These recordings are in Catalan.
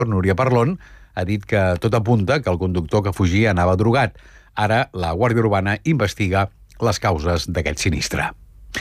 Núria Parlon, ha dit que tot apunta que el conductor que fugia anava drogat. Ara la Guàrdia Urbana investiga les causes d'aquest sinistre.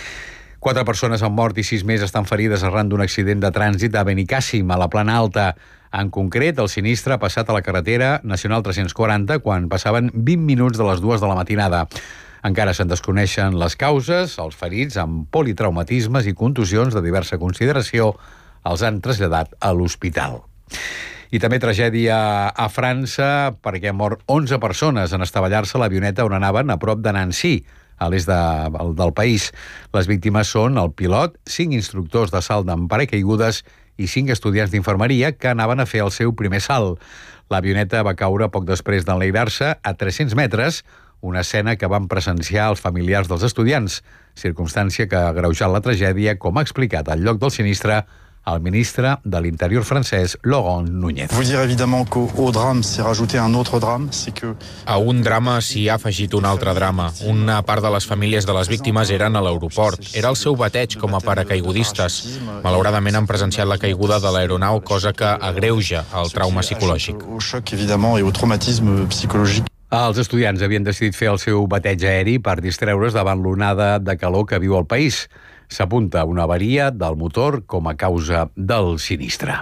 4 persones han mort i 6 més estan ferides arran d'un accident de trànsit a Benicàssim, a la Plana Alta. En concret, el sinistre ha passat a la carretera Nacional 340 quan passaven 20 minuts de les 2 de la matinada. Encara se'n desconeixen les causes. Els ferits amb politraumatismes i contusions de diversa consideració els han traslladat a l'hospital. I també tragèdia a França perquè han mort 11 persones en estavellar-se a l'avioneta on anaven a prop de Nancy, a l'est del país. Les víctimes són el pilot, 5 instructors de salt amb paracaigudes i 5 estudiants d'infermeria que anaven a fer el seu primer salt. L'avioneta va caure poc després d'enlairar-se a 300 metres, una escena que van presenciar els familiars dels estudiants, circumstància que ha agreujat la tragèdia, com ha explicat al lloc del sinistre el ministre de l'Interior francès, Laurent Nunez. Vous dire évidemment qu'au drame s'est rajouté un autre drame, c'est que... A un drama s'hi ha afegit un altre drama. Una part de les famílies de les víctimes eren a l'aeroport. Era el seu bateig com a paracaigudistes. Malauradament han presenciat la caiguda de l'aeronau, cosa que agreuja el trauma psicològic. Au choc, évidemment, et au traumatisme psychologique. Els estudiants havien decidit fer el seu bateig aeri per distreure's davant l'onada de calor que viu el país. S'apunta una avaria del motor com a causa del sinistre.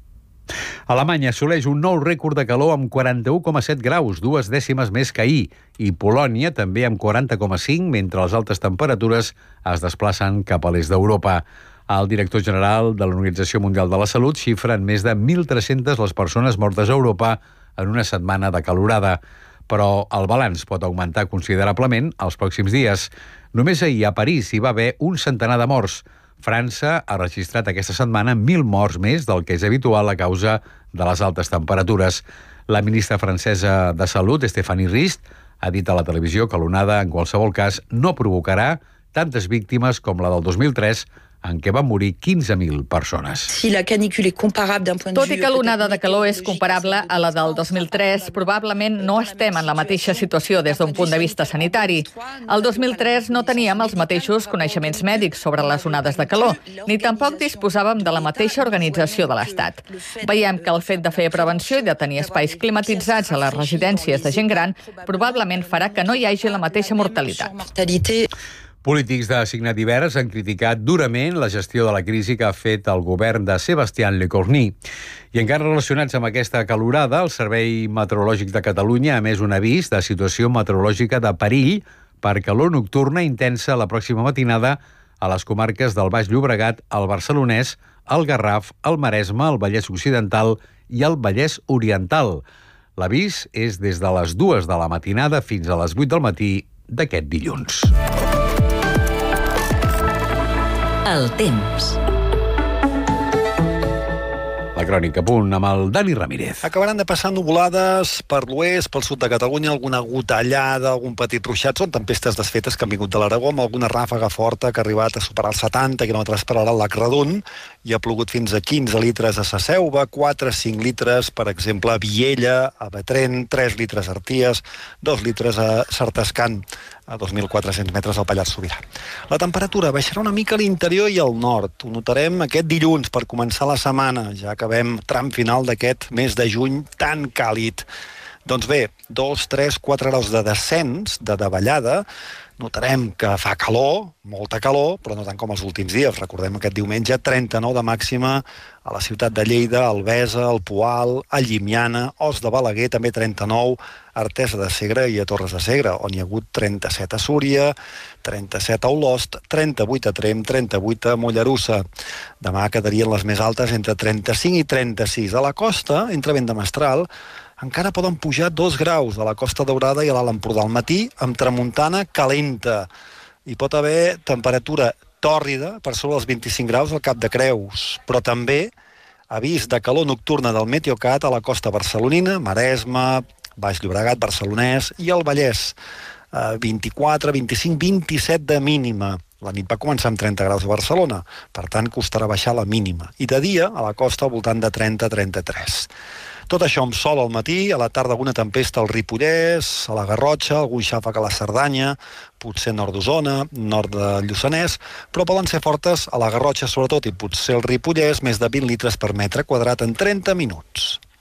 Alemanya assoleix un nou rècord de calor amb 41,7 graus, 2 dècimes més que ahir, i Polònia també amb 40,5, mentre les altes temperatures es desplacen cap a l'est d'Europa. El director general de l'Organització Mundial de la Salut xifra en més de 1.300 les persones mortes a Europa en una setmana de calorada. Però el balanç pot augmentar considerablement els pròxims dies. Només ahir a París hi va haver un centenar de morts. França ha registrat aquesta setmana 1.000 morts més del que és habitual a causa de les altes temperatures. La ministra francesa de Salut, Stéphanie Rist, ha dit a la televisió que l'onada, en qualsevol cas, no provocarà tantes víctimes com la del 2003, en què van morir 15.000 persones. Tot i que l'onada de calor és comparable a la del 2003, probablement no estem en la mateixa situació des d'un punt de vista sanitari. El 2003 no teníem els mateixos coneixements mèdics sobre les onades de calor, ni tampoc disposàvem de la mateixa organització de l'Estat. Veiem que el fet de fer prevenció i de tenir espais climatitzats a les residències de gent gran probablement farà que no hi hagi la mateixa mortalitat. Polítics de signe divers han criticat durament la gestió de la crisi que ha fet el govern de Sébastien Lecornu. I encara relacionats amb aquesta calorada, el Servei Meteorològic de Catalunya ha emès un avís de situació meteorològica de perill per calor nocturna intensa la pròxima matinada a les comarques del Baix Llobregat, el Barcelonès, el Garraf, el Maresme, el Vallès Occidental i el Vallès Oriental. L'avís és des de les 2 de la matinada fins a les 8 del matí d'aquest dilluns. El temps. La crònica a punt amb el Dani Ramírez. Acabaran de passar nuvolades per l'oest, pel sud de Catalunya, alguna gotellada, algun petit ruixat. Són tempestes desfetes que han vingut de l'Aragó amb alguna ràfaga forta que ha arribat a superar els 70 km per hora al Lac Redon i ha plogut fins a 15 litres a Saseuva, 4-5 litres, per exemple, a Viella, a Betrén, 3 litres a Arties, 2 litres a Sartascan, a 2.400 metres al Pallars Sobirà. La temperatura baixarà una mica a l'interior i al nord. Ho notarem aquest dilluns per començar la setmana. Ja acabem tram final d'aquest mes de juny tan càlid. Doncs bé, 2, 3, 4 graus de descens, de davallada. Notarem que fa calor, molta calor, però no tant com els últims dies. Recordem aquest diumenge 39 de màxima a la ciutat de Lleida, Albesa, el Poal, a Llimiana, Os de Balaguer, també 39, Artesa de Segre i a Torres de Segre, on hi ha hagut 37 a Súria, 37 a Olost, 38 a Tremp, 38 a Mollerussa. Demà quedarien les més altes entre 35 i 36. A la costa, entre vent de mestral, encara poden pujar 2 graus a la Costa Daurada i a l'Alt Empordà al matí, amb tramuntana calenta. Hi pot haver temperatura tòrrida per sobre els 25 graus al Cap de Creus, però també avís de calor nocturna del Meteocat a la costa barcelonina, Maresme, Baix Llobregat, Barcelonès i el Vallès. 24, 25, 27 de mínima. La nit va començar amb 30 graus a Barcelona, per tant costarà baixar la mínima. I de dia, a la costa, al voltant de 30-33. Tot això amb sol al matí, a la tarda alguna tempesta al Ripollès, a la Garrotxa, algun xàfec a la Cerdanya, potser nord d'Osona, nord de Lluçanès, però poden ser fortes a la Garrotxa sobretot i potser al Ripollès més de 20 litres per metre quadrat en 30 minuts.